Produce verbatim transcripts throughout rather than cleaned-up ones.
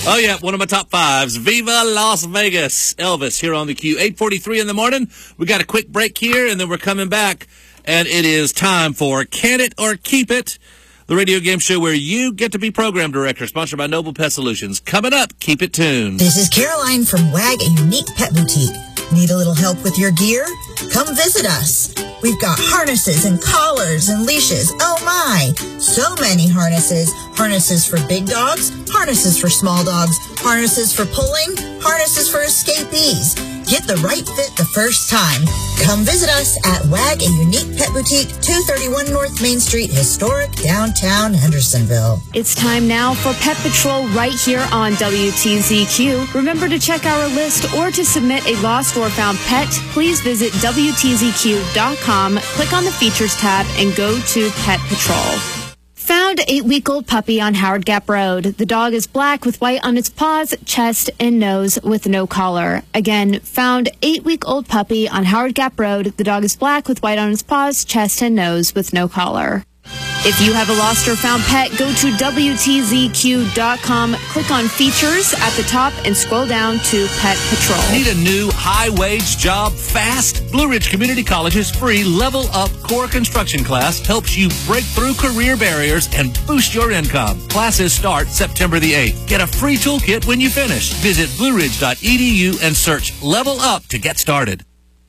Oh, yeah, one of my top fives. Viva Las Vegas. Elvis here on the Q. eight forty-three in the morning. We got a quick break here, and then we're coming back. And it is time for Can It or Keep It, the radio game show where you get to be program director, sponsored by Noble Pet Solutions. Coming up, keep it tuned. This is Caroline from WAG, a unique pet boutique. Need a little help with your gear? Come visit us. We've got harnesses and collars and leashes. Oh my! So many harnesses. Harnesses for big dogs, harnesses for small dogs, harnesses for pulling, harnesses for escapees. Get the right fit the first time. Come visit us at WAG, a unique pet boutique, two thirty-one North Main Street, historic downtown Hendersonville. It's time now for Pet Patrol right here on W T Z Q. Remember to check our list or to submit a lost or found pet. Please visit W T Z Q dot com, click on the Features tab, and go to Pet Patrol. Found eight-week-old puppy on Howard Gap Road. The dog is black with white on its paws, chest, and nose with no collar. Again, found eight-week-old puppy on Howard Gap Road. The dog is black with white on its paws, chest, and nose with no collar. If you have a lost or found pet, go to W T Z Q dot com, click on Features at the top, and scroll down to Pet Patrol. Need a new high-wage job fast? Blue Ridge Community College's free Level Up Core Construction class helps you break through career barriers and boost your income. Classes start September the eighth. Get a free toolkit when you finish. Visit blue ridge dot e d u and search Level Up to get started.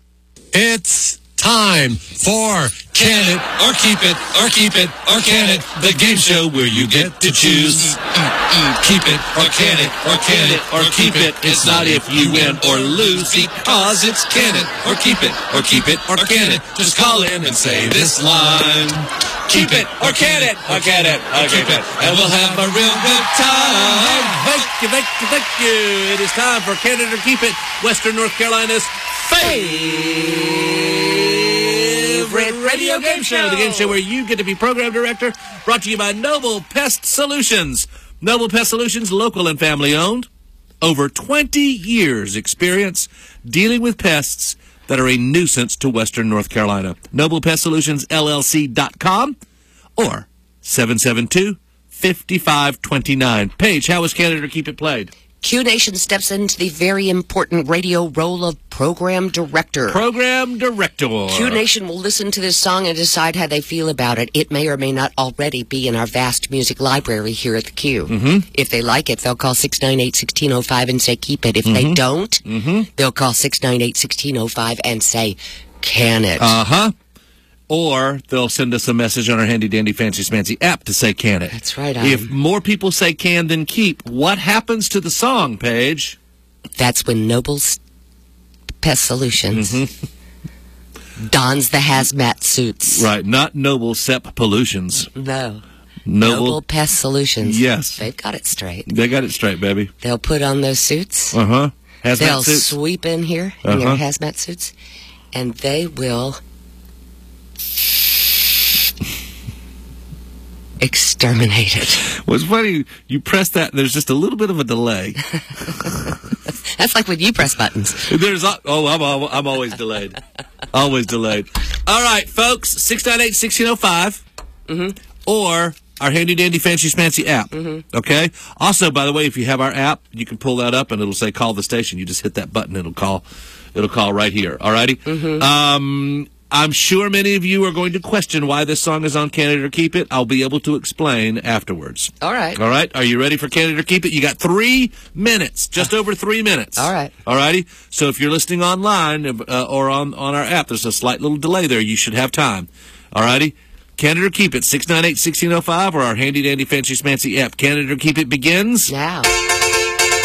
It's time for Can It or Keep It or Keep It or Can It, the game show where you get to choose. Keep it or can it or can it or keep it. It's not if you win or lose, because it's can it or keep it or keep it or can it. Just call in and say this line. Keep it or can it or can it or keep it, and we'll have a real good time. Thank you, thank you, thank you. It is time for Can It or Keep It, Western North Carolina's favorite radio game show. The game show where you get to be program director, brought to you by Noble Pest Solutions. Noble Pest Solutions, local and family owned. Over twenty years experience dealing with pests that are a nuisance to Western North Carolina. Noble Pest Solutions L L C dot com or seven seven two, five five two nine. Paige, how is Can It or Keep It played? Q Nation steps into the very important radio role of program director. Program director. Q Nation will listen to this song and decide how they feel about it. It may or may not already be in our vast music library here at the Q. Mm-hmm. If they like it, they'll call six nine eight, one six zero five and say keep it. If Mm-hmm. they don't, Mm-hmm. they'll call six nine eight, one six zero five and say can it. Uh-huh. Or they'll send us a message on our handy dandy fancy smancy app to say can it. That's right. If I'm... more people say can than keep, what happens to the song, Paige? That's when Noble's Pest Solutions Mm-hmm. dons the hazmat suits. Right, not Noble Sep Pollutions. No. Noble, Noble Pest Solutions. Yes. They've got it straight. They got it straight, baby. They'll put on those suits. Uh-huh. Hazmat They'll suits. sweep in here in Uh-huh. their hazmat suits, and they will exterminate it. What's funny, you press that, there's just a little bit of a delay. That's like when you press buttons. There's a, oh, I'm al- I'm always delayed, always delayed. All right, folks, six nine eight, one six zero five, Mm-hmm. or our handy dandy fancy smancy app. Mm-hmm. Okay. Also, by the way, if you have our app, you can pull that up and it'll say call the station. You just hit that button, it'll call, it'll call right here. All righty. Mm-hmm. Um. I'm sure many of you are going to question why this song is on Can It or Keep It. I'll be able to explain afterwards. All right. All right? Are you ready for Can It or Keep It? You got three minutes, just over three minutes. All right. All righty? So if you're listening online uh, or on, on our app, there's a slight little delay there. You should have time. All righty? Can It or Keep It, six nine eight, one six zero five, or our handy dandy fancy smancy app. Can It or Keep It begins Now.